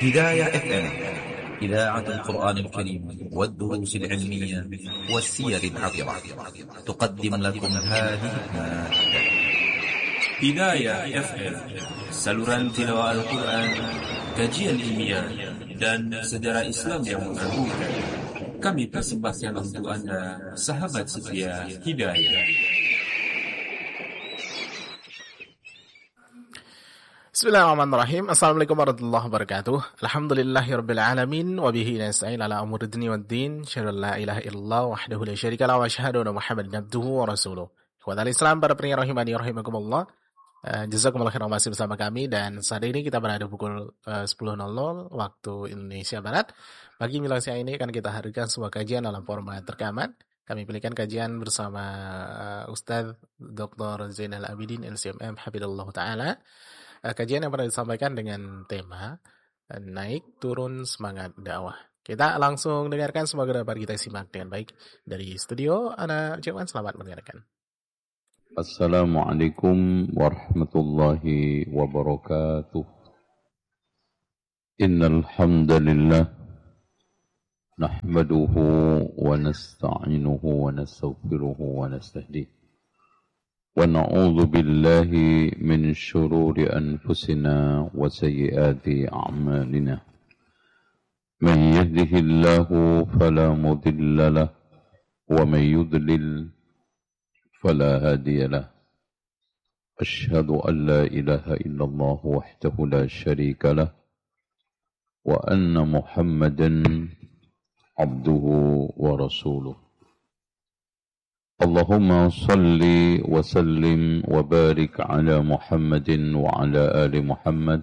هداية FM إذاعة القرآن الكريم والدروس العلمية والسير العطرة تقدم لكم هذه المادة. Hidayah FM, saluran tilawah Al-Quran, kajian ilmiah, dan sejarah Islam yang mengagumkan. Kami persembahkan untuk Anda, sahabat setia Hidayah. Bismillahirrahmanirrahim. Assalamualaikum warahmatullahi wabarakatuh. Alhamdulillahirabbil alamin wa bihi nasta'in ala umuri dunya waddin. Syada la ilaha illallah wahdahu la syarika lahu wa asyhadu anna Muhammadan abduhu wa rasuluh. Ikhwatal Islam, para pendengar rahimani rahimakumullah. Jazakumullah khairan, masih bersama kami dan saat ini kita berada pukul 10.00 waktu Indonesia Barat. Pagi milasia ini akan kita hadirkan sebuah kajian dalam format rekaman. Kami pilihkan kajian bersama Ustadz Dr. Zainal Abidin LCMM Hafidhullah Ta'ala. Kajian yang pernah disampaikan dengan tema naik turun semangat dakwah. Kita langsung dengarkan, semoga dapat kita simak dengan baik dari studio. Ana ucapkan selamat mendengarkan. Assalamualaikum warahmatullahi wabarakatuh. Innal hamdalillah nahmaduhu wa nasta'inuhu wa nastaghfiruhu wa nastahdiih. Wa na'udzu billahi min shururi anfusina wa sayyiati a'malina. Man yahdihillahu fala mudilla lahu wa man yudlil فلا هادي له أشهد أن لا إله إلا الله وحده لا شريك له وأن محمدا عبده ورسوله اللهم صل وسلم وبارك على محمد وعلى آل محمد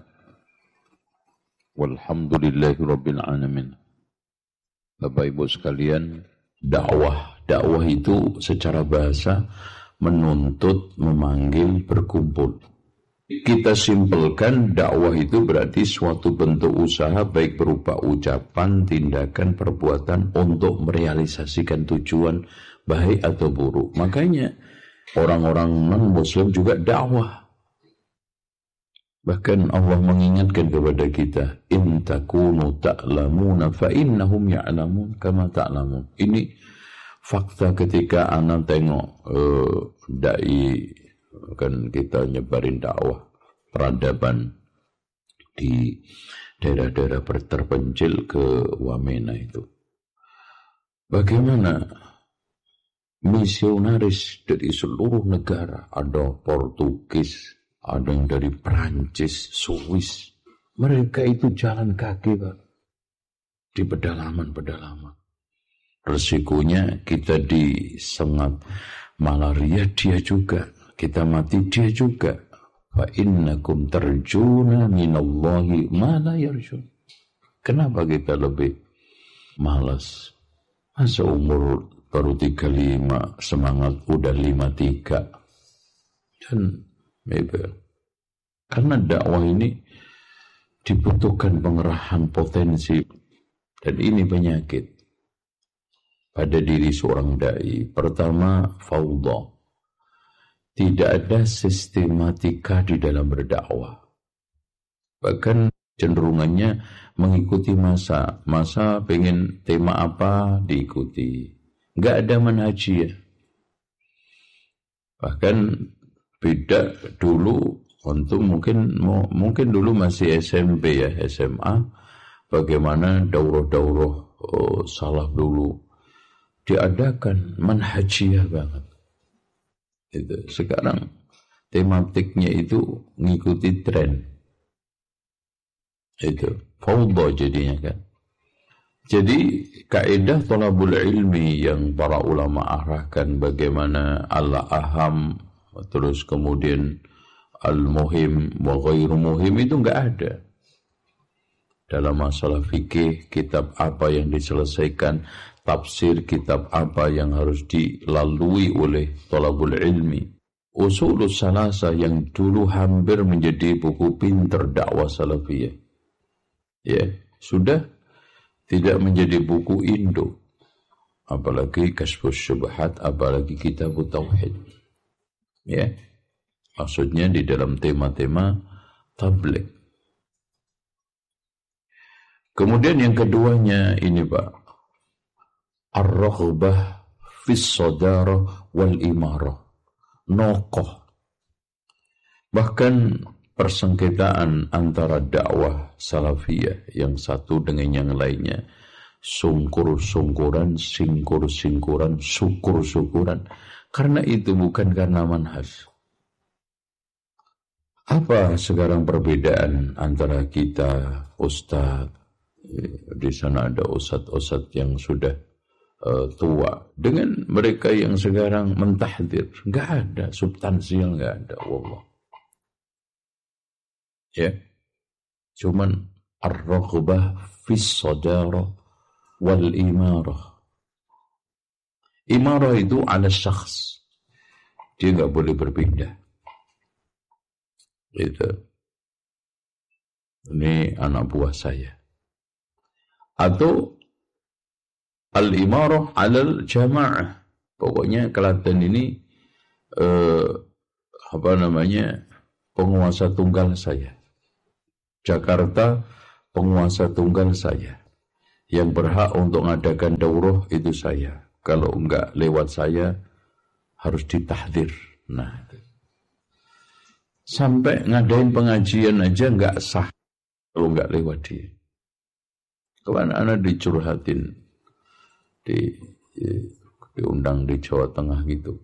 والحمد لله رب العالمين. Bapak Ibu sekalian, dakwah itu secara bahasa menuntut, memanggil, berkumpul. Kita simpelkan, dakwah itu berarti suatu bentuk usaha baik berupa ucapan, tindakan, perbuatan untuk merealisasikan tujuan baik atau buruk. Makanya orang-orang non-muslim juga dakwah. Bahkan Allah mengingatkan kepada kita, in takunu ta'lamuna fa innahum ya'lamun kama ta'lamun. Ini fakta ketika anak tengok dai, kan kita nyebarin dakwah peradaban di daerah-daerah terpencil ke Wamena itu. Bagaimana misionaris dari seluruh negara, ada Portugis, ada yang dari Perancis, Swiss, mereka itu jalan kaki, Pak, di pedalaman-pedalaman. Resikonya kita disengat malaria, dia juga. Kita mati, dia juga. Fa innakum tarjuna minallahi ma la yarjun. Kenapa kita lebih malas? Masa umur baru 35, semangat udah 53. Dan karena dakwah ini dibutuhkan pengerahan potensi. Dan ini penyakit pada diri seorang dai. Pertama, fawdha. Tidak ada sistematika di dalam berdakwah. Bahkan cenderungannya mengikuti masa. Masa pengen tema apa, diikuti. Nggak ada manhajiyah. Bahkan beda dulu, untuk mungkin dulu masih SMP ya, SMA. Bagaimana daurah-daurah salaf dulu diadakan manhajiyah banget. Itu sekarang tematiknya itu ngikuti tren. Itu fawdha jadinya kan. Jadi kaidah thalabul ilmi yang para ulama arahkan, bagaimana al-aham, terus kemudian al-muhim wa ghairu muhim, itu enggak ada. Dalam masalah fikih, kitab apa yang diselesaikan, tafsir kitab apa yang harus dilalui oleh thalabul ilmi. Usulus salasa yang dulu hampir menjadi buku pinter dakwah salafiyah, ya sudah tidak menjadi buku induk, apalagi Kashfus Syubhat, apalagi Kitab Tauhid. Ya, maksudnya di dalam tema-tema tabligh. Kemudian yang keduanya ini Pak, ar-raghbah fis sadarah wal imarah, nokoh. Bahkan persengketaan antara dakwah salafiyah yang satu dengan yang lainnya, sungkur-sungkuran, singkur-singkuran, syukur-syukuran, karena itu bukan karena manhaj. Apa sekarang perbedaan antara kita, ustadz, di sana ada ustadz-ustadz yang sudah tua, dengan mereka yang sekarang mentahdir? Nggak ada, substansial nggak ada, wallah. Ya, cuman ar-raghbah fis sadarah wal imarah. Imarah itu ala syakhs, dia nggak boleh berpindah. Itu, ini anak buah saya. Atau al-imarah alal jamaah. Pokoknya Klaten ini penguasa tunggal saya. Jakarta penguasa tunggal saya. Yang berhak untuk mengadakan daurah itu saya. Kalau enggak lewat saya harus ditahdir. Nah, sampai ngadain pengajian aja enggak sah kalau enggak lewat dia. Kemana anak dicurhatin, diundang di Jawa Tengah gitu.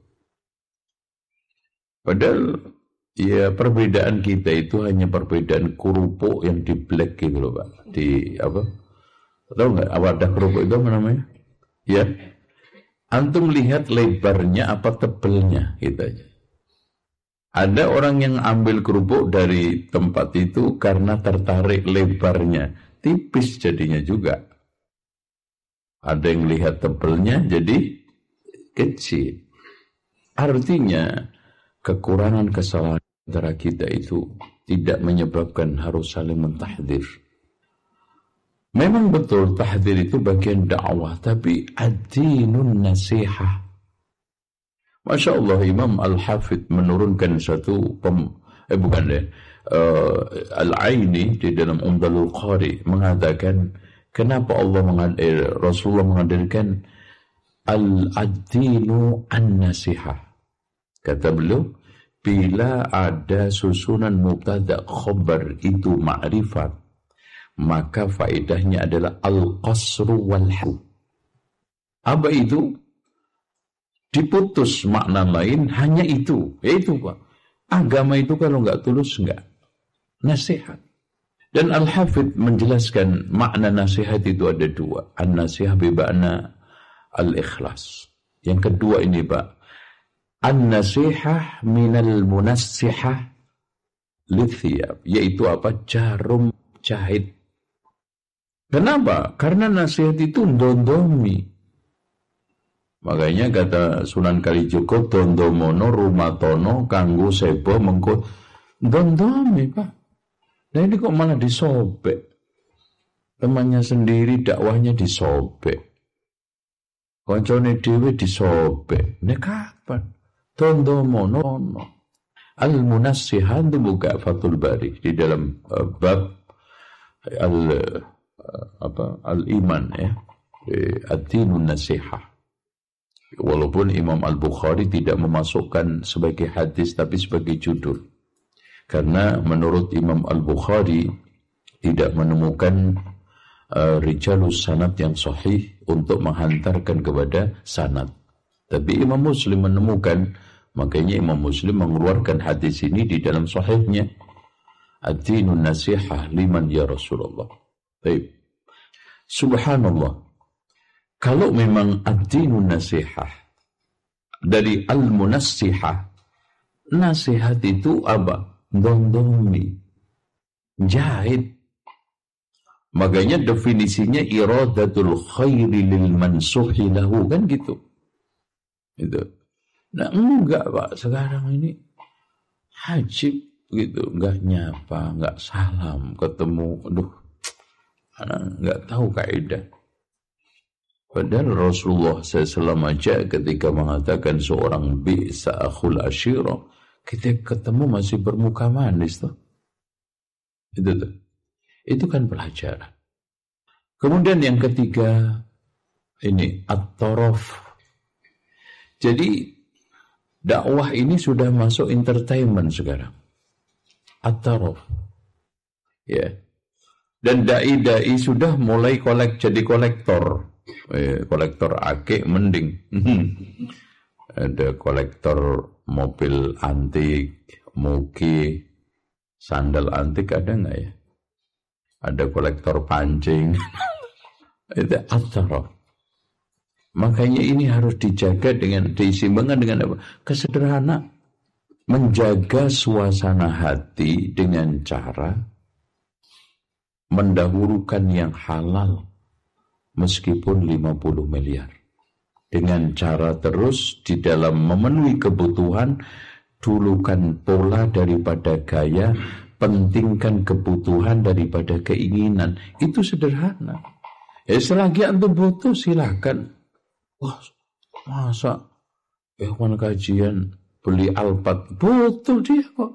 Padahal ya perbedaan kita itu hanya perbedaan kerupuk yang di black gitu loh Pak. Di apa? Tahu nggak wadah kerupuk itu apa namanya? Ya, antum lihat lebarnya apa tebelnya gitu aja. Ada orang yang ambil kerupuk dari tempat itu karena tertarik lebarnya, tipis jadinya juga. Ada yang lihat tebelnya jadi kecil. Artinya kekurangan kesalahan antara kita itu tidak menyebabkan harus saling mentahdir. Memang betul tahdir itu bagian dakwah, tapi ad-dinun nasihah. Masya Allah, Imam Al-Hafidh menurunkan satu Al-Aini di dalam Umdalul Qari mengatakan, kenapa Rasulullah menghadirkan al-dinu an-nasihah. Kata beliau, bila ada susunan mubtada khabar itu ma'rifat, maka faedahnya adalah al-qasru wal-hal. Apa itu? Diputus makna lain, hanya itu. Yaitu Pak, agama itu kalau enggak tulus enggak. Nasihat. Dan Al-Hafidh menjelaskan makna nasihat itu ada dua. An-nasihah bima'na al-ikhlas. Yang kedua ini Pak, an-nasihah minal munassihah lithiyab, yaitu apa? Jarum jahit. Kenapa? Karena nasihat itu ndondomi. Makanya kata Sunan Kalijogo, dondomono rumatono kanggo sebo mengko ndondomi Pak. Nah ini kok malah disobek. Temannya sendiri dakwahnya disobek. Koncone dhewe disobek. Nek kapan? Dondomono. Al-Munassihan dibuka Fathul Bari di dalam bab al-iman ya. Ad-dinun nasihah. Walaupun Imam Al-Bukhari tidak memasukkan sebagai hadis tapi sebagai judul. Karena menurut Imam Al-Bukhari tidak menemukan rijalus sanad yang sahih untuk menghantarkan kepada sanad. Tapi Imam Muslim menemukan, makanya Imam Muslim mengeluarkan hadis ini di dalam sahihnya. Ad-dinun nasihah liman ya Rasulullah. Baik. Subhanallah. Kalau memang ad-dinun nasihah dari al-munassihah, nasihat itu apa? Dondomi, jahit. Makanya definisinya iradatul khairi lil mansuhi lahu, kan gitu. Itu. Nah enggak Pak, sekarang ini hajib gitu, enggak nyapa, enggak salam, ketemu, aduh, enggak tahu kaidah. Padahal Rasulullah SAW aja ketika mengatakan seorang bi'sa akhul asyira, kita ketemu masih bermuka manis tuh. Itu kan pelajaran. Kemudian yang ketiga, ini at-taraf. Jadi dakwah ini sudah masuk entertainment sekarang. At-taraf. Ya. Dan dai-dai sudah mulai jadi kolektor. Kolektor akik mending. Ada kolektor mobil antik, muki, sandal antik ada nggak ya? Ada kolektor pancing. Itu at-taraf. Makanya ini harus dijaga dengan diseimbangkan dengan apa? Kesederhanaan. Menjaga suasana hati dengan cara mendahulukan yang halal meskipun 50 miliar. Dengan cara terus di dalam memenuhi kebutuhan, dulukan pola daripada gaya, pentingkan kebutuhan daripada keinginan. Itu sederhana. Selagi antum butuh silakan. Wah, masa ikhwan kajian beli Alphard, butuh dia kok.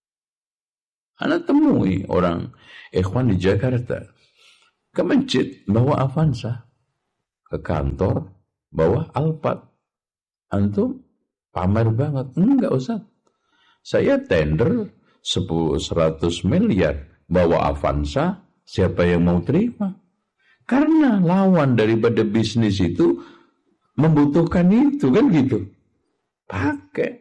Anak temui orang ikhwan di Jakarta, ke masjid bawa Avanza, ke kantor bawa Alphard. Antum pamer banget. Enggak usah. Saya tender 100 miliar bawa Avanza, siapa yang mau terima? Karena lawan daripada bisnis itu membutuhkan itu, kan gitu. Pakai.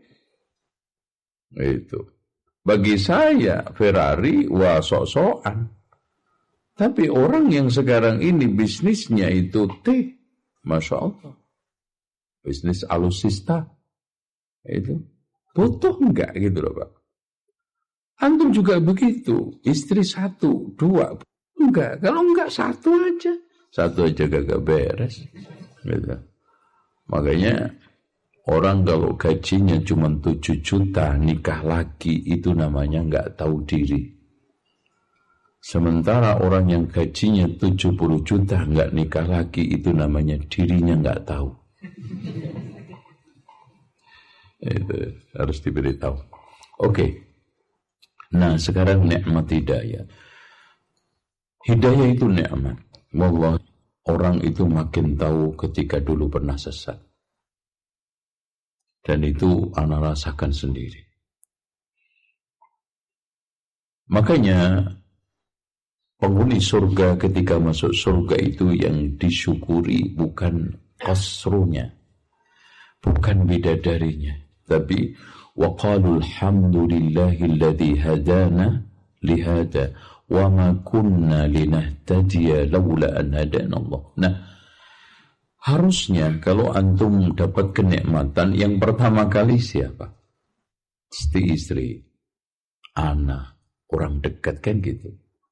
Itu. Bagi saya Ferrari wah sok-sokan. Tapi orang yang sekarang ini bisnisnya itu Masya Allah. Bisnis alusista. Itu. Butuh enggak gitu loh Pak. Antum juga begitu. Istri 1, 2. Enggak. Kalau enggak 1 aja. 1 aja gak beres. Gitu. Makanya orang kalau gajinya cuma 7 juta nikah lagi, itu namanya enggak tahu diri. Sementara orang yang gajinya 70 juta enggak nikah lagi, itu namanya dirinya enggak tahu. Itu harus diberitahu. Oke. Nah, sekarang nikmat hidayah. Hidayah itu nikmat. Wallah, orang itu makin tahu ketika dulu pernah sesat. Dan itu ana rasakan sendiri. Makanya penghuni surga ketika masuk surga itu yang disyukuri bukan qasrunya, bukan bidadarinya, tapi waqalul hamdulillahilladzi hadana lihada wa ma kunna linahtadiya laula an hadana Allah. Nah, harusnya kalau antum dapat kenikmatan yang pertama kali siapa? Istri, anak, orang dekat kan gitu.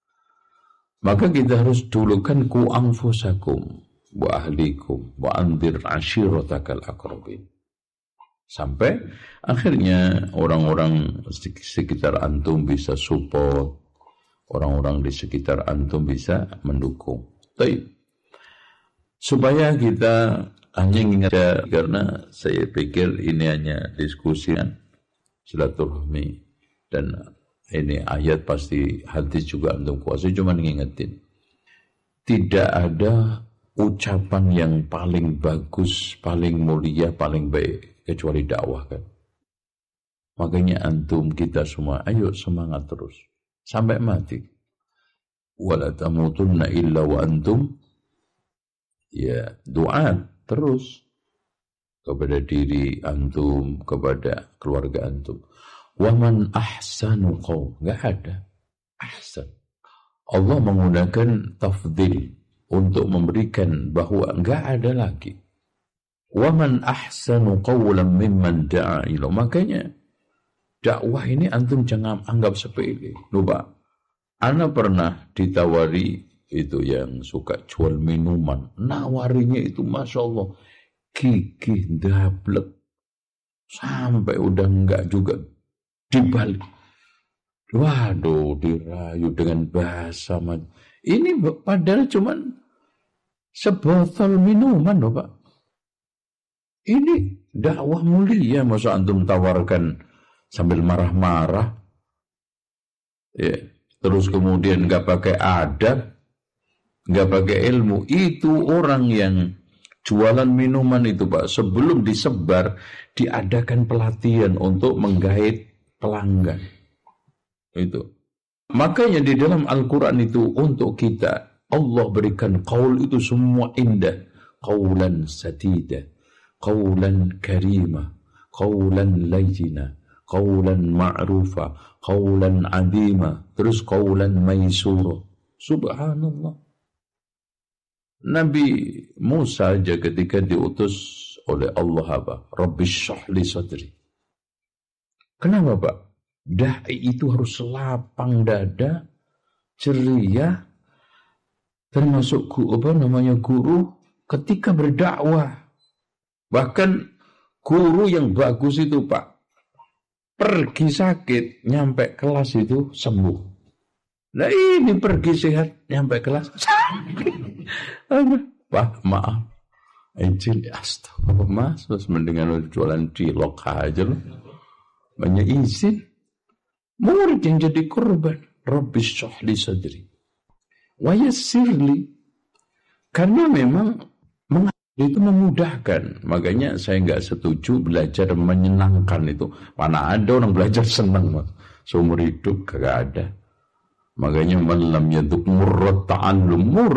Maka kita harus dulukan ku anfusakum wa ahlikum wa anzir ashiratakal aqrabin. Sampai akhirnya orang-orang sekitar antum bisa support, orang-orang di sekitar antum bisa mendukung. Baik. Supaya kita hanya ingat, karena saya pikir ini hanya diskusi silaturahmi dan ini ayat pasti hadis juga antum kuasai, cuma ngingetin. Tidak ada ucapan yang paling bagus, paling mulia, paling baik kecuali dakwah kan. Makanya antum kita semua ayo semangat terus sampai mati. Wala tamutunna illa wa antum, ya doa terus kepada diri antum, kepada keluarga antum. Waman ahsanu qaul, enggak ada ahsan. Allah menggunakan tafdil untuk memberikan bahwa enggak ada lagi. Waman ahsanu qawlan mimman da'a ila. Makanya dakwah ini antum jangan anggap sepele. Lupa. Ana pernah ditawari itu yang suka jual minuman. Nawarinya itu Masya Allah gigih dablek. Sampai udah enggak juga dibalik. Waduh, dirayu dengan bahasa. Ini padahal cuman sebotol minuman loh Pak. Ini dakwah mulia, masa antum tawarkan sambil marah-marah. Ya, terus kemudian enggak pakai adab. nggak pakai ilmu. Itu orang yang jualan minuman itu Pak, sebelum disebar diadakan pelatihan untuk menggait pelanggan. Itu. Makanya di dalam Al-Quran itu untuk kita Allah berikan qaul itu semua indah. Qaulan sadida, qaulan karima, qaulan layyina, qaulan ma'rufa, qaulan adima, terus qaulan maisura. Subhanallah. Nabi Musa aja ketika diutus oleh Allah apa? Rabbi syrahli sadri. Kenapa Pak? Dai itu harus lapang dada, ceria, termasuk guru ketika berdakwah. Bahkan guru yang bagus itu Pak, pergi sakit, nyampe kelas itu sembuh. Nah ini pergi sehat, nyampe kelas sakit. Pak, maaf. Izin, astagfirullah mas, terus mendingan jualan cilok aja loh. Banyak izin. Murid yang jadi korban. Rabbi syrahli sadri wa yassirli. Karena memang itu memudahkan. Makanya saya enggak setuju belajar menyenangkan itu. Mana ada orang belajar senang mas. Seumur hidup kagak ada. Makanya malam yaduk murrat ta'allum mur.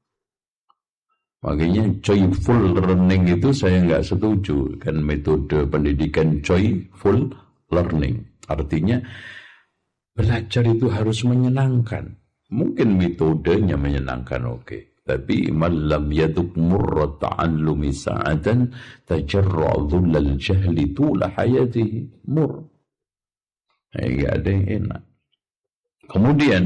Makanya joyful learning itu saya enggak setuju. Kan metode pendidikan joyful learning. Artinya belajar itu harus menyenangkan. Mungkin metodenya menyenangkan, oke. Tapi malam yaduk murrat ta'allumi sa'atan tajarra' dhullal jahli tula hayatihi mur. Enggak ada yang enak. Kemudian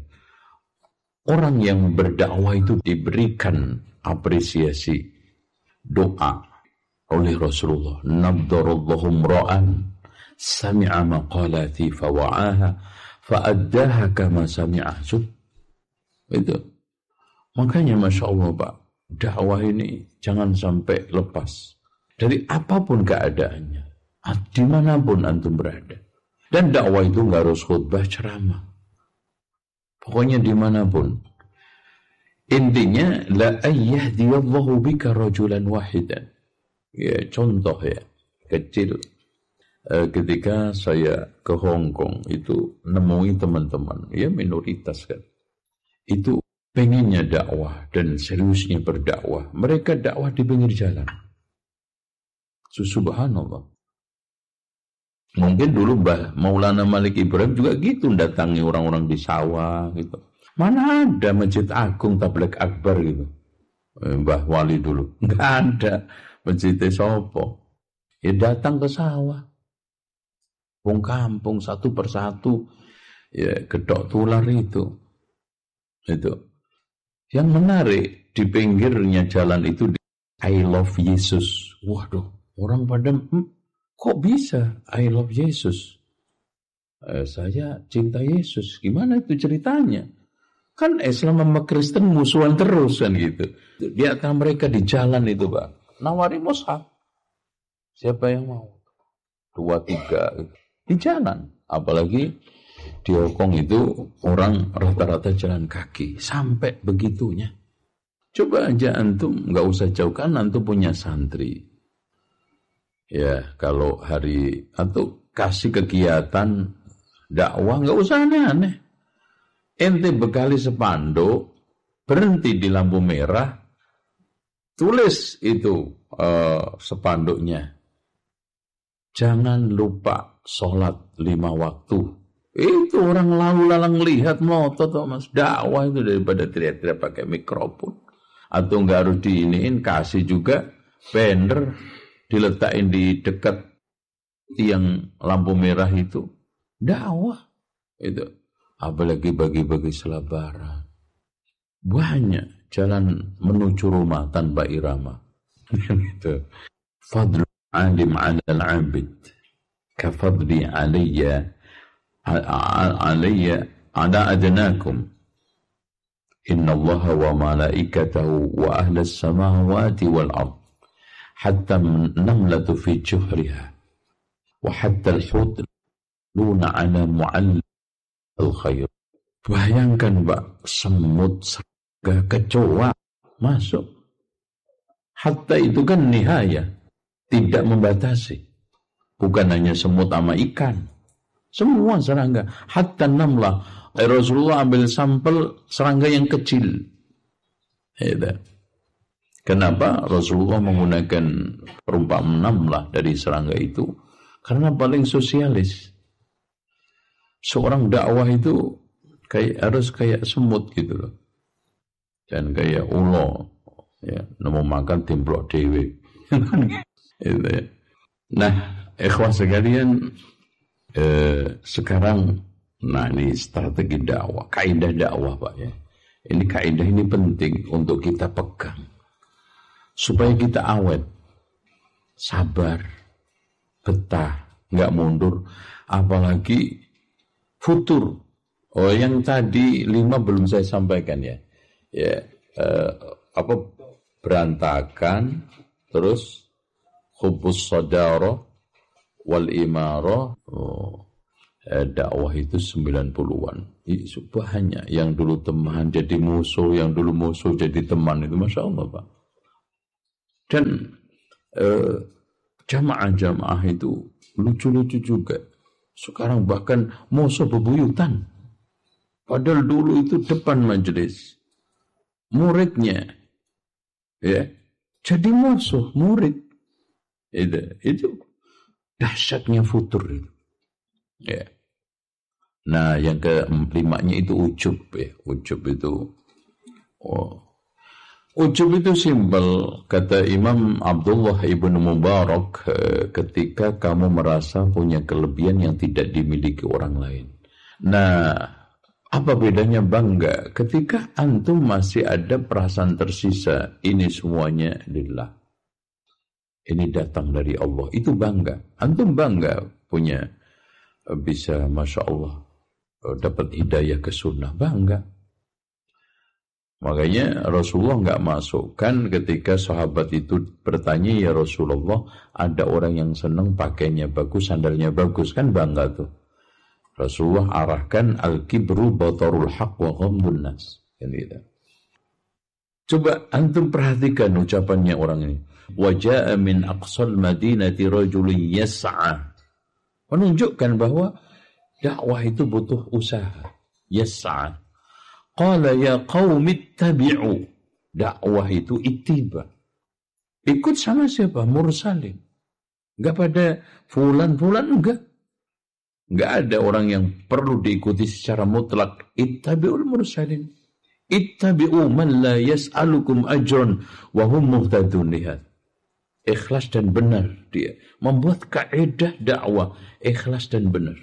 orang yang berdakwah itu diberikan apresiasi doa oleh Rasulullah. Nabdarallahu mra'an sami'a maqalati fawa'aha fa'addaha kama sami'a. Itu. Makanya Masya Allah Pak, dakwah ini jangan sampai lepas dari apapun keadaannya, dimanapun antum berada. Dan dakwah itu nggak harus khutbah ceramah, pokoknya dimanapun. Intinya la ayyahdiyallahu bika rajulan wahidan. Ya contoh ya kecil, ketika saya ke Hong Kong itu nemui teman-teman ya minoritas kan, itu pengennya dakwah dan seriusnya berdakwah. Mereka dakwah di pinggir jalan. Subhanallah. Mungkin dulu Maulana Malik Ibrahim juga gitu, datangi orang-orang di sawah gitu. Mana ada masjid agung tabligh akbar gitu. Mbah Wali dulu. Enggak ada masjid sopo. Ya datang ke sawah. Wong kampung satu persatu ya gedok tular itu. Itu. Yang menarik di pinggirnya jalan itu I love Yesus. Waduh, orang pada kok bisa I love Yesus? Saya cinta Yesus. Gimana itu ceritanya? Kan Islam sama Kristen musuhan terus kan gitu. Di antara mereka di jalan itu Pak, nawari mushaf. Siapa yang mau? 2, 3 gitu. Di jalan. Apalagi di Hong Kong itu orang rata-rata jalan kaki sampai begitunya. Coba aja antum nggak usah jauh kan antum punya santri. Ya kalau hari atau kasih kegiatan dakwah nggak usah aneh-aneh. Ente bekali spanduk, berhenti di lampu merah, tulis itu spanduknya. Jangan lupa sholat 5 waktu. Itu orang lalu lalang lihat motot mas, dakwah itu daripada teriak-teriak pakai mikrofon. Atau nggak harus diiniin, kasih juga banner diletakin di dekat tiang lampu merah itu, dakwah itu. Apalagi bagi-bagi selabaran, banyak jalan menuju rumah tanpa irama. Itu fadlu alim ala al-abid kafadli alayya ala adnakum inna allaha wa malaikatahu wa ahla as-samawati wal ard hatta namlatu fi juhriha wa hatta al-hut luna ala mu'allim al-khair. Bayangkan Pak, semut kecoa masuk. Hatta itu kan nihaya, tidak membatasi. Bukan hanya semut sama ikan, semua serangga. Hatta namlah, Rasulullah ambil sampel serangga yang kecil. Kenapa Rasulullah menggunakan perumpamaan namlah dari serangga itu? Karena paling sosialis. Seorang dakwah itu harus kayak semut gitu loh. Dan kayak ulo, ya, mau makan timplok dewe. Nah, ikhwah sekalian, sekarang, nah ini strategi dakwah, kaidah dakwah Pak ya. Ini kaidah ini penting untuk kita pegang supaya kita awet, sabar, betah, nggak mundur, apalagi futur. Oh, yang tadi 5 belum saya sampaikan ya. Berantakan, terus khubus sadara wal imara, dakwah itu 90-an. Itu banyak yang dulu teman jadi musuh, yang dulu musuh jadi teman, itu Masya Allah Pak. Dan jamaah-jamaah itu lucu-lucu juga. Sekarang bahkan musuh bebuyutan. Padahal dulu itu depan majelis, muridnya ya jadi musuh murid. Itu dahsyatnya futur itu. Ya. Nah, yang ke-5-nya itu ujub ya. Ujub itu simpel, kata Imam Abdullah ibn Mubarak, ketika kamu merasa punya kelebihan yang tidak dimiliki orang lain. Nah, apa bedanya bangga ketika antum masih ada perasaan tersisa, ini semuanya lillah. Ini datang dari Allah, itu bangga. Antum bangga punya bisa Masya Allah dapat hidayah ke sunnah, bangga. Makanya Rasulullah nggak masukkan ketika sahabat itu bertanya, ya Rasulullah, ada orang yang senang pakainya bagus, sandalnya bagus, kan bangga tuh. Rasulullah arahkan al-kibru batarul haq wa ghamdun nas. Gitu. Coba antum perhatikan ucapannya orang ini. Waja'a min aqsal madinati rajulun yas'a. Menunjukkan bahwa dakwah itu butuh usaha. Yas'a. Qala ya qaumi ittabi'u. Dakwah itu ittiba. Ikut sama siapa? Mursalin. Enggak pada fulan-fulan, enggak. Enggak ada orang yang perlu diikuti secara mutlak. Ittabi'ul mursalin. Ittabi'u man la yas'alukum ajran wa hum muhtadun. Lihat. Ikhlas dan benar dia. Membuat kaidah dakwah. Ikhlas dan benar.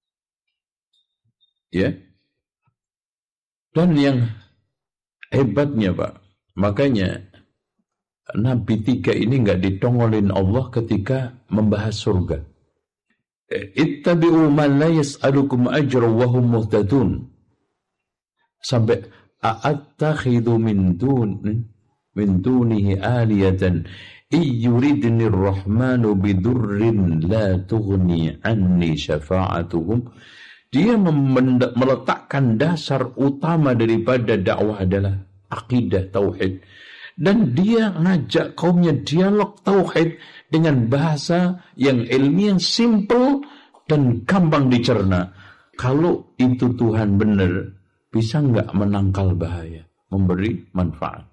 Ya. Dan yang hebatnya Pak, makanya Nabi 3 ini enggak ditongolin Allah ketika membahas surga. Ittabi'u man la yas'alukum ajran wa hum muhtadun. Sampai a'attakhidhu min dunihi aliyatan iyuridni ar-rahmanu bidurrin la tughni anni syafa'atuhum. Dia meletakkan dasar utama daripada dakwah adalah akidah tauhid. Dan dia ngajak kaumnya dialog tauhid dengan bahasa yang ilmiah, simple dan gampang dicerna. Kalau itu Tuhan benar, bisa enggak menangkal bahaya, memberi manfaat.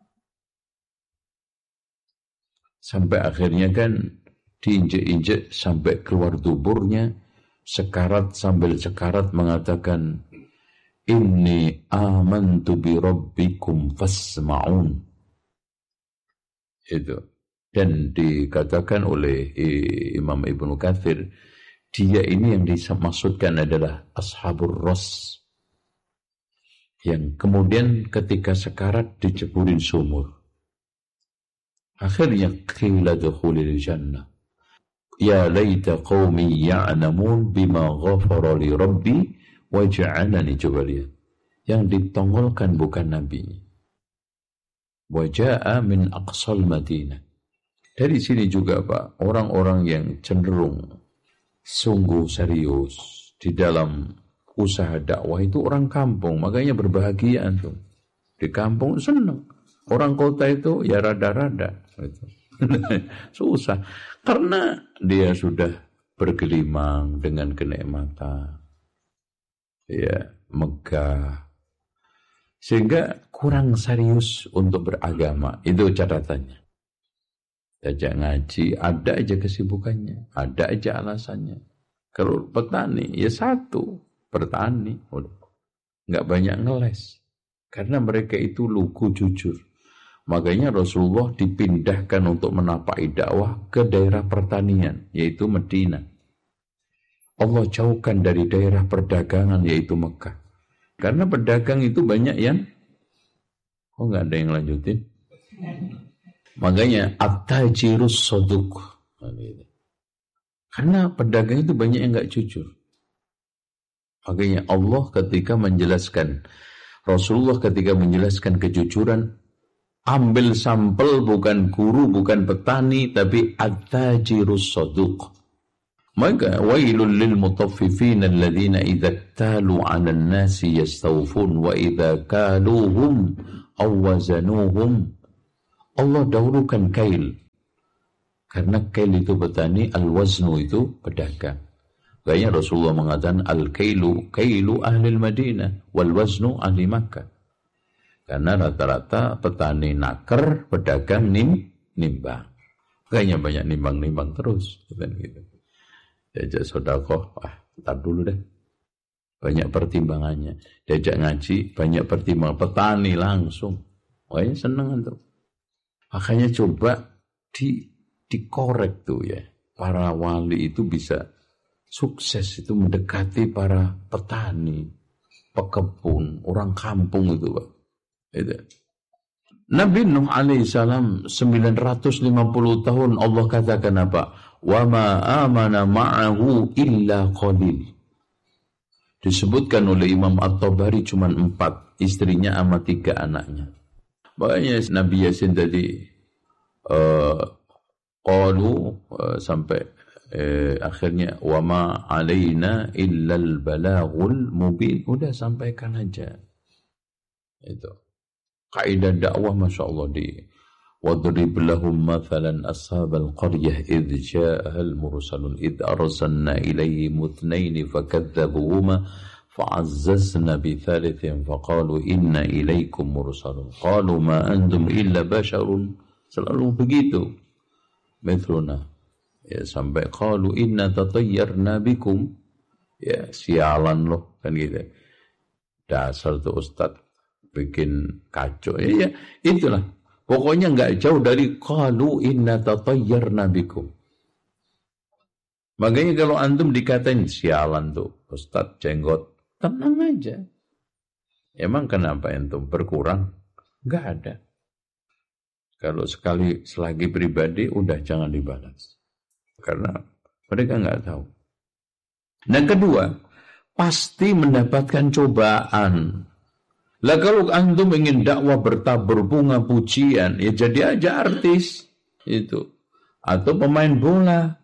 Sampai akhirnya kan diinjek-injek sampai keluar tuburnya, sekarat sambil sekarat mengatakan, inni amantu bi rabbikum fasma'un. Itu. Dan dikatakan oleh Imam Ibnu Katsir, dia ini yang dimaksudkan adalah ashabur ras, yang kemudian ketika sekarat diceburin sumur. Akhirnya qila dukhulil jannah. Ya laita qaumi ya'lamun bima ghafara li rabbi wa ja'alani. Coba lihat. Yang ditongolkan bukan Nabi. Wa ja'a min aqsal Madinah. Dari sini juga Pak, orang-orang yang cenderung sungguh serius di dalam usaha dakwah itu orang kampung, makanya berbahagia antum. Di kampung senang. Orang kota itu ya rada-rada. Gitu. Susah. Karena dia sudah bergelimang dengan kenikmatan. Ya, megah. Sehingga kurang serius untuk beragama. Itu catatannya. Diajak ngaji, ada aja kesibukannya. Ada aja alasannya. Kalau petani, ya satu. Bertani. Nggak banyak ngeles. Karena mereka itu lugu jujur. Makanya Rasulullah dipindahkan untuk menapaki dakwah ke daerah pertanian, yaitu Medina. Allah jauhkan dari daerah perdagangan, yaitu Mekah. Karena pedagang itu banyak yang, nggak ada yang lanjutin. Makanya at-tajirus soduq. Karena pedagang itu banyak yang nggak jujur. Makanya Allah ketika menjelaskan, Rasulullah ketika menjelaskan kejujuran, ambil sampel bukan guru, bukan petani, tapi at-tajirus soduq. Maka wailul lil mutaffifin alladzina idza talu 'alan nasi yastawfun wa idza kaluhum aw wazanuhum. Allah dahulukan kail. Karena kail itu petani, al-waznu itu pedagang. Makanya Rasulullah mengatakan al-kailu kailu ahli Madinah wal waznu ahli Makkah. Karena rata-rata petani naker, pedagang nimbang. Makanya banyak nimbang-nimbang terus gitu. Diajak sedekah, tar dulu deh. Banyak pertimbangannya. Diajak ngaji, banyak pertimbangan. Petani langsung. Makanya seneng tuh. Makanya coba dikorek tuh ya. Para wali itu bisa sukses itu mendekati para petani, pekebun, orang kampung itu Pak. Itu. Nabi Nuh alaihissalam 950 tahun Allah katakan apa? Wa ma amana ma'ahu illa qalil. Disebutkan oleh Imam At-Tabari cuma 4, istrinya sama 3 anaknya. Makanya Nabi Yasin tadi sampai akhirnya wa ma alaina illal balaghul mubin. Udah sampaikan aja. Itu. Kaidah dakwah Masya Allah di wadrib lahum mathalan ashabal qaryah idh ja'ahal mursalun idh arsalna ilayhim ithnaini fakadzabuhuma fa'azzazna bithalithin faqalu inna ilaykum mursalun qalu ma antum illa basharun. Selalu begitu mithluna ya, sampai qalu inna tatayyarna bikum, ya sialan loh kan gitu. Dasar tuh Ustaz bikin kacau ya, itulah pokoknya nggak jauh dari qalu inna tatayyarna bikum. Makanya kalau antum dikatain sialan tuh Ustaz jenggot, tenang aja. Emang kenapa antum berkurang? Nggak ada. Kalau selagi pribadi udah jangan dibalas. Karena mereka nggak tahu. Nah kedua, pasti mendapatkan cobaan. Lah kalau antum ingin dakwah bertabur bunga pujian, ya jadi aja artis itu atau pemain bola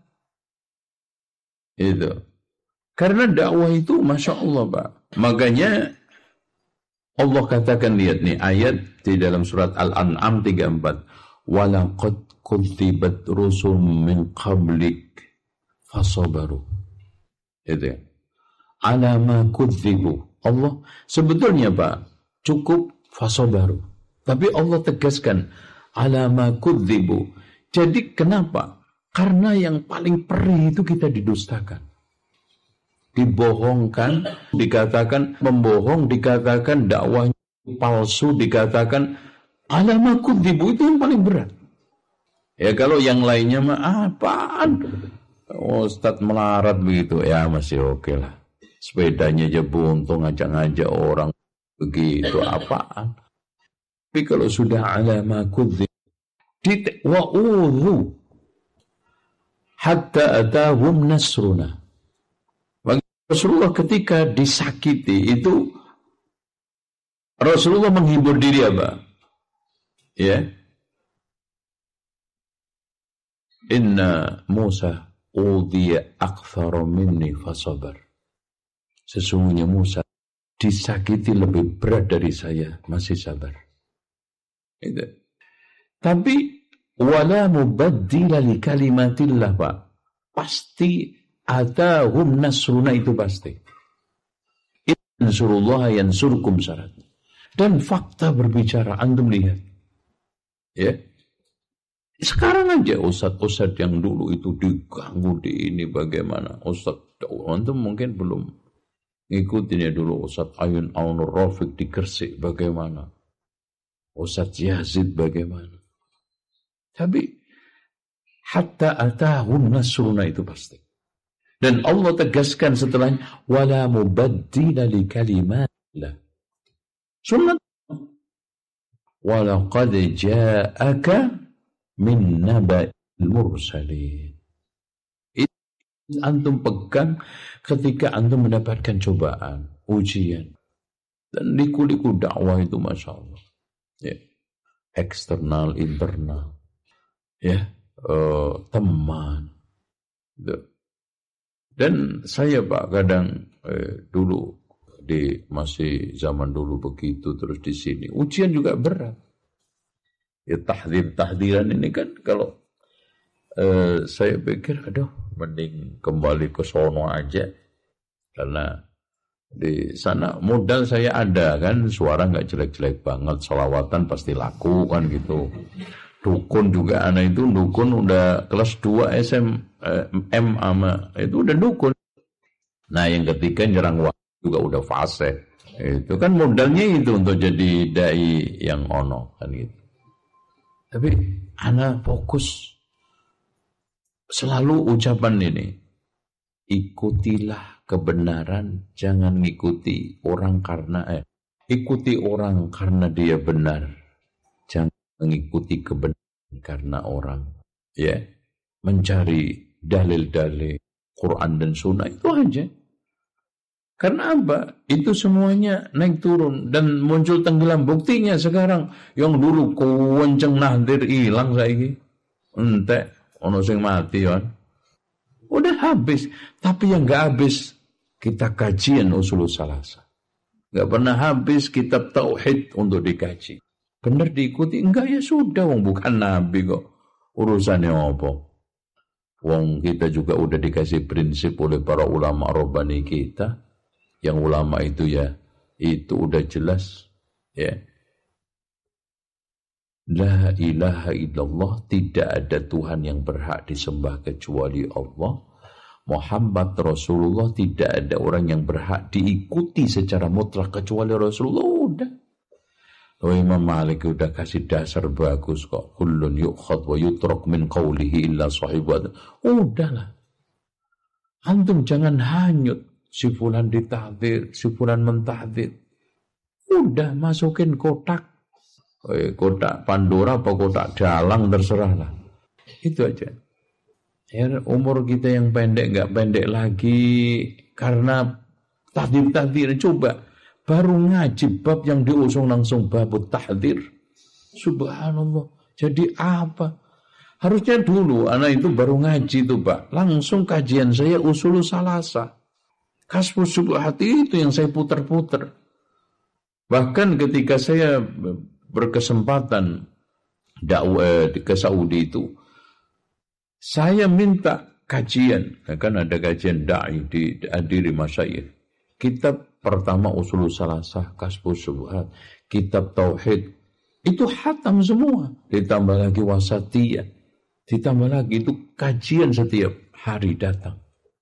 itu. Karena dakwah itu Masya Allah Pak. Makanya Allah katakan, lihat nih ayat di dalam surat Al-An'am 34. Walaqad kutibat rusul min qablik fasabaru. Itu ya. Ala ma kudzibu. Allah sebetulnya Pak cukup fasabaru. Tapi Allah tegaskan ala ma kudzibu. Jadi kenapa? Karena yang paling perih itu kita didustakan. Dibohongkan, dikatakan membohong, dikatakan dakwahnya palsu, dikatakan ala kudzibu, itu yang paling berat. Ya kalau yang lainnya mah apaan? Ustaz melarat begitu, ya masih oke lah. Sepedanya aja buntung, ngajak-ngajak orang begitu, apaan? Tapi kalau sudah ala kudzibu, wa'udhu hatta atahum nasruna. Rasulullah ketika disakiti itu Rasulullah menghibur diri apa? Ya. Inna Musa udhiya akthara minni fasabar. Sesungguhnya Musa disakiti lebih berat dari saya, masih sabar. Itu. Tapi wala mubaddila li kalimatillah, Pak. Pasti atahum nasruna, itu pasti. Insurullah yansurkum syaratnya. Dan fakta berbicara, antum lihat. Ya. Sekarang aja ustaz-ustaz yang dulu itu diganggu di ini bagaimana. Ustaz, antum mungkin belum ngikutin ya dulu. Ustaz Ayun Aunur Rafiq di Gresik bagaimana. Ustaz Yazid bagaimana. Tapi hatta atahum nasruna, itu pasti. Dan Allah tegaskan setelahnya, wala mubaddila li kalimatillah. Sunnah. Walaqad ja'aka min naba'il mursalin. Itu antum pegang ketika antum mendapatkan cobaan, ujian. Dan liku-liku dakwah itu Masya Allah. Ya. Eksternal, internal. Ya, teman. Dan saya Pak kadang dulu masih zaman dulu begitu, terus di sini ujian juga berat. Ya tahdiran ini kan kalau saya pikir aduh mending kembali ke sono aja, karena di sana modal saya ada kan, suara nggak jelek-jelek banget, sholawatan pasti laku kan gitu. Dukun juga, anak itu dukun udah kelas 2 M ama itu udah dukun. Nah yang ketiga nyerang waktu juga udah fase. Itu kan modalnya itu untuk jadi dai yang ono kan gitu. Tapi anak fokus selalu ucapan ini, ikutilah kebenaran, jangan ngikuti orang karena ikuti orang karena dia benar, jangan mengikuti kebenaran karena orang, ya, mencari dalil-dalil Quran dan Sunnah itu aja. Karena apa? Itu semuanya naik turun dan muncul tenggelam. Buktinya sekarang yang dulu kewenceng nahdir hilang saiki. Entek ono sing mati kan. Udah habis. Tapi yang enggak habis kita kajian usul salasa. Enggak pernah habis kitab tauhid untuk dikaji. Benar diikuti? Enggak, ya sudah, wong bukan nabi kok. Urusannya apa? Wong kita juga udah dikasih prinsip oleh para ulama Rabbani kita. Yang ulama itu ya, itu udah jelas. Ya. La ilaha illallah, tidak ada Tuhan yang berhak disembah kecuali Allah. Muhammad Rasulullah, tidak ada orang yang berhak diikuti secara mutlak kecuali Rasulullah. Udah. Imam Malik udah kasih dasar bagus kok. Kullun yukhad wa yutrak min qawlihi illa sahibat. Udahlah. Antum jangan hanyut. Si fulan ditahdir, si fulan mentahdir. Udah masukin kotak. Kotak Pandora apa kotak dalang terserahlah. Itu aja. Ya, umur kita yang pendek gak pendek lagi karena tahdir-tahdir. Coba. Baru ngaji bab yang diusung langsung babut tahdir. Subhanallah. Jadi apa? Harusnya dulu anak itu baru ngaji itu Pak. Langsung kajian saya usul salasa. Kasfus Syubhat itu yang saya putar-putar. Bahkan ketika saya berkesempatan dakwah ke Saudi itu, saya minta kajian. Kan ada kajian da'i dihadiri masyayikh. Kitab pertama usul salasah, kasfus syubhat, kitab tauhid, itu khatam semua. Ditambah lagi wasatiyah, ditambah lagi itu kajian setiap hari datang.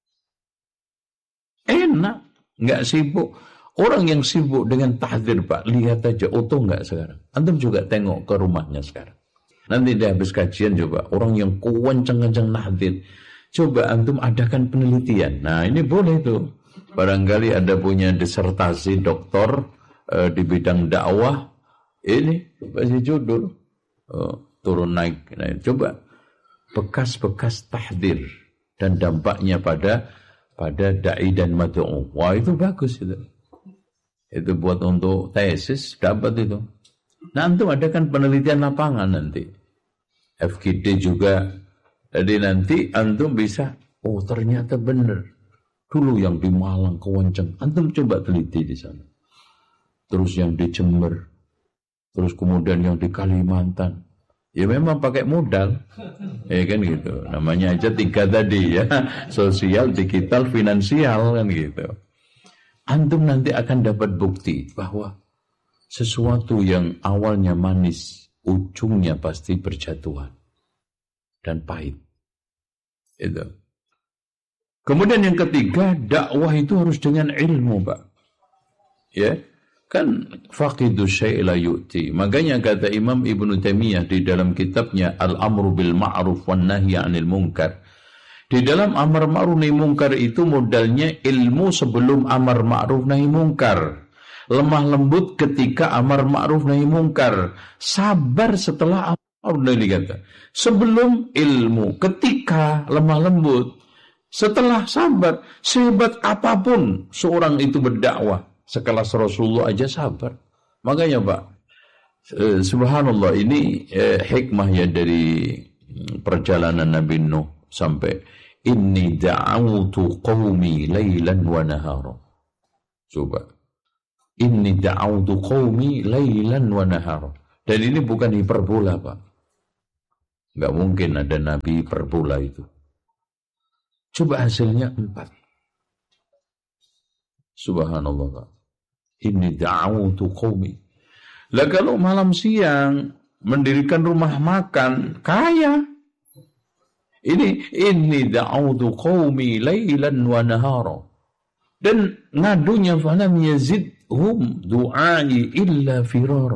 Enak, nggak sibuk. Orang yang sibuk dengan tahdir Pak, lihat aja utuh nggak sekarang. Antum juga tengok ke rumahnya sekarang. Nanti dia habis kajian coba, orang yang kenceng-kenceng tahdir, coba antum adakan penelitian. Nah ini boleh tuh. Barangkali ada punya disertasi doktor di bidang dakwah, ini kasih judul turun naik. Nah, coba bekas-bekas tahdir dan dampaknya pada dai dan mad'u. Wah itu bagus itu. Itu buat untuk tesis dapat itu. Nah antum adakan penelitian lapangan nanti. FGD juga. Jadi nanti antum bisa, oh ternyata benar. Dulu yang di Malang kewenceng, antum coba teliti di sana. Terus yang di Jember, terus kemudian yang di Kalimantan. Ya memang pakai modal, ya kan gitu. Namanya aja 3 tadi ya, sosial, digital, finansial kan gitu. Antum nanti akan dapat bukti bahwa sesuatu yang awalnya manis, ujungnya pasti berjatuhan dan pahit. Itu. Kemudian yang ketiga, dakwah itu harus dengan ilmu, Pak. Ya. Kan faqidu syai' la yu'ti. Makanya kata Imam Ibnu Taimiyah di dalam kitabnya Al-Amru bil Ma'ruf wan Nahyi 'anil Munkar. Di dalam amar ma'ruf nahi munkar itu modalnya ilmu sebelum amar ma'ruf nahi munkar. Lemah lembut ketika amar ma'ruf nahi munkar. Sabar setelah amar ma'ruf nahi kata. Sebelum ilmu, ketika lemah lembut, setelah sabar, sehebat apapun seorang itu berdakwah. Sekelas Rasulullah aja sabar. Makanya Pak, subhanallah ini hikmah ya dari perjalanan Nabi Nuh sampai inni da'autu qaumi lailan wa nahara. Coba. Inni da'autu qaumi lailan wa nahara. Dan ini bukan hiperbola, Pak. Enggak mungkin ada nabi hiperbola itu. Coba hasilnya 4. Subhanallah, Pak. Inni da'autu qaumi. Lah kalau malam siang mendirikan rumah makan kaya. Inni da'autu qaumi lailan wa nahara. Dan ngadunya falam yazidhum du'ai illa firara.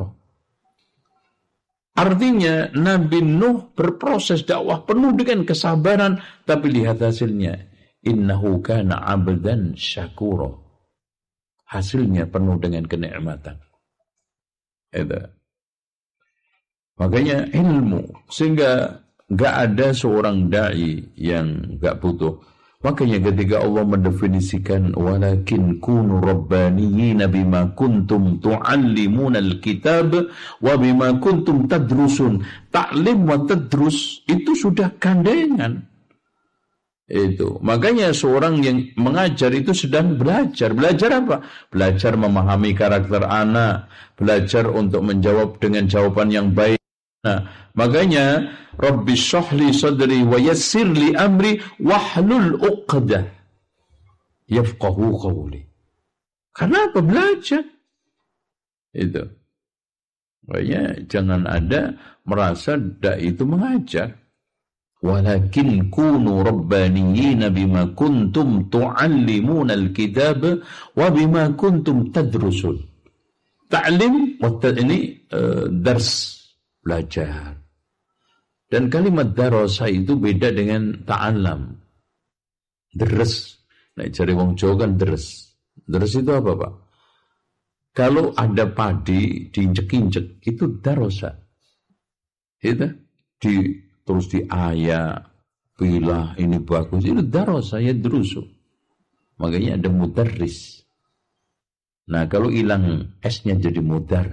Artinya Nabi Nuh berproses dakwah penuh dengan kesabaran, tapi lihat hasilnya. Innahu kana 'abdan syakura. Hasilnya penuh dengan kenikmatan. Itu. Makanya ilmu. Sehingga gak ada seorang da'i yang gak butuh. Makanya ketika Allah mendefinisikan walakin kunu rabbaniyina bima kuntum tu'allimuna al-kitab wa bima kuntum tadrusun. Ta'lim wa tadrus itu sudah gandengan. Itu. Makanya seorang yang mengajar itu sedang belajar. Belajar apa? Belajar memahami karakter anak, belajar untuk menjawab dengan jawaban yang baik. Nah, makanya Rabbi shrahli sadri wa yassir li amri wahlul 'uqdah yafqahu qawli. Karena apa? Belajar. Itu. Makanya jangan ada merasa dai itu mengajar. Walakin kunu rabbaniyina bima kuntum tu'allimuna al-kitab wa bima kuntum tadrusun. Ta'lim ini dars, belajar. Dan kalimat darasa itu beda dengan ta'allam. Deres. Nah, cari wong Jawa kan deres. Deres itu apa, Pak? Kalau ada padi diinjek-injek itu darasa. Itu terus diayak, pilah, ini bagus. Itu darasa, ya drusu. Makanya ada mudarris. Nah, kalau hilang S-nya jadi mudar.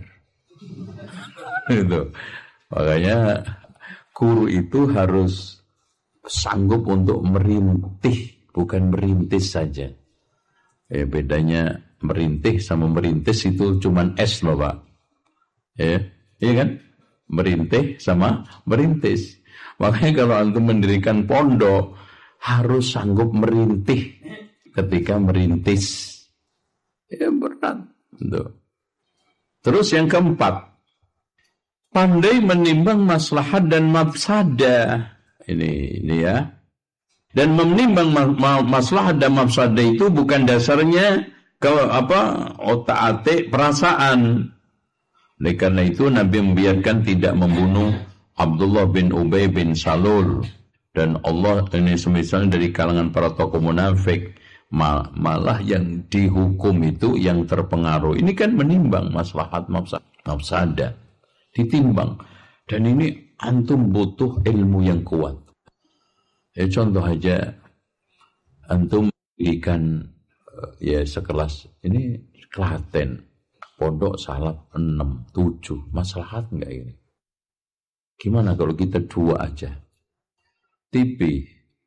Itu. Makanya guru itu harus sanggup untuk merintih, bukan merintis saja. Bedanya merintih sama merintis itu cuman S loh, Pak. Iya kan? Merintih sama merintis. Makanya kalau antum mendirikan pondok harus sanggup merintih ketika merintis. Ya berat. Terus yang keempat, pandai menimbang maslahat dan mafsadah. Ini ya. Dan menimbang maslahat dan mafsadah itu bukan dasarnya ke otak-atik perasaan. Oleh karena itu Nabi membiarkan tidak membunuh Abdullah bin Ubay bin Salul, dan Allah ini semisal dari kalangan para tokoh munafik, malah yang dihukum itu yang terpengaruh. Ini kan menimbang maslahat mafsadah, ditimbang. Dan ini antum butuh ilmu yang kuat. Contoh aja, antum ikan ya sekelas ini Klaten, pondok salaf 6, 7, maslahat enggak ini? Gimana kalau kita 2 aja? TV,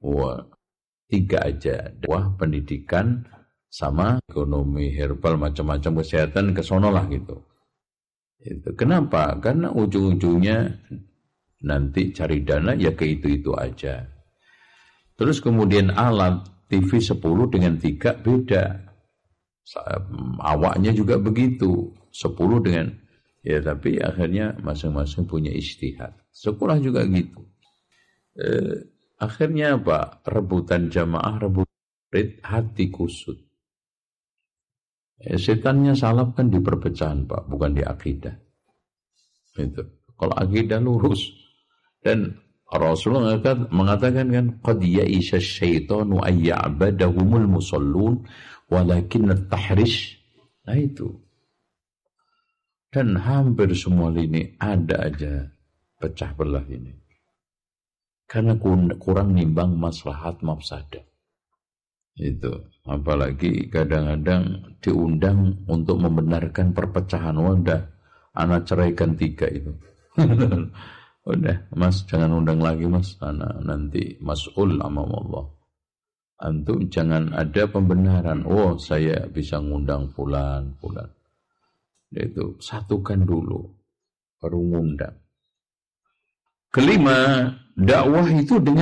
3 aja. Wah, pendidikan sama ekonomi, herbal, macam-macam kesehatan, kesono lah gitu. Itu. Kenapa? Karena ujung-ujungnya nanti cari dana ya ke itu aja. Terus kemudian alat TV 10 dengan 3 beda. Awaknya juga begitu. 10 dengan ya, tapi akhirnya masing-masing punya ijtihad. Sekolah juga gitu. Akhirnya apa? Rebutan jamaah, rebutan murid, hati kusut. Setannya salap kan di perpecahan, Pak, bukan di akidah. Itu. Kalau akidah lurus. Dan Rasulullah mengatakan kan, qad ya'isha syaitanu ayya'badahumul musallun walakin at-tahrish. Nah itu. Dan hampir semua lini ada aja pecah belah ini. Karena kurang nimbang maslahat mafsadah. Itu. Apalagi kadang-kadang diundang untuk membenarkan perpecahan. Udah, anak ceraikan 3 itu. Udah, mas jangan undang lagi mas. Anak nanti mas'ul amam Allah. Antum jangan ada pembenaran. Oh, saya bisa ngundang fulan. Itu satukan dulu. Baru ngundang. Kelima, dakwah itu dengan